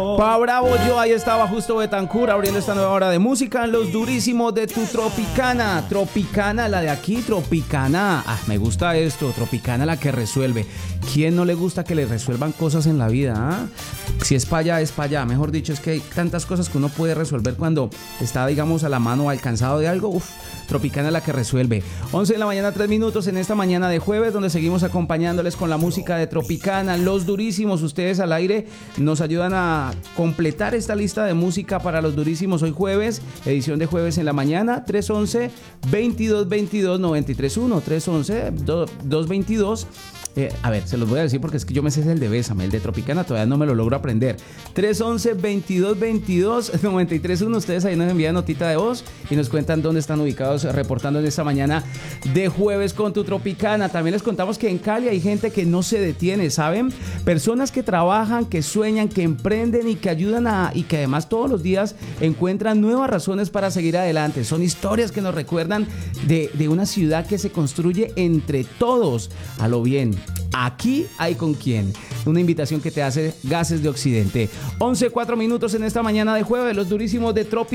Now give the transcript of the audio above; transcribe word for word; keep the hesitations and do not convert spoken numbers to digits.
Pa Bravo, yo ahí estaba justo Betancur abriendo esta nueva hora de música en los durísimos de tu Tropicana. Tropicana, la de aquí, Tropicana. Ah, me gusta esto, Tropicana la que resuelve. ¿Quién no le gusta que le resuelvan cosas en la vida? Ah? Si es para allá, es para allá. Mejor dicho, es que hay tantas cosas que uno puede resolver cuando está, digamos, a la mano o alcanzado de algo. Uf, Tropicana la que resuelve. once de la mañana, tres minutos en esta mañana de jueves, donde seguimos acompañándoles con la música de Tropicana. Los durísimos, ustedes al aire, nos ayudan a completar esta lista de música para los durísimos hoy jueves, edición de jueves en la mañana, tres once, veintidós veintidós, noventa y tres uno, tres once, dos veintidós. Eh, a ver, se los voy a decir porque es que yo me sé el de Bésame, el de Tropicana todavía no me lo logro aprender. tres once, veintidós veintidós, noventa y tres uno. Ustedes ahí nos envían notita de voz y nos cuentan dónde están ubicados reportando en esta mañana de jueves con tu Tropicana. También les contamos que en Cali hay gente que no se detiene, ¿saben? Personas que trabajan, que sueñan, que emprenden y que ayudan a... y que además todos los días encuentran nuevas razones para seguir adelante. Son historias que nos recuerdan de, de una ciudad que se construye entre todos a lo bien. Aquí hay con quién. Una invitación que te hace Gases de Occidente. once, cuatro minutos en esta mañana de jueves, los durísimos de Tropi.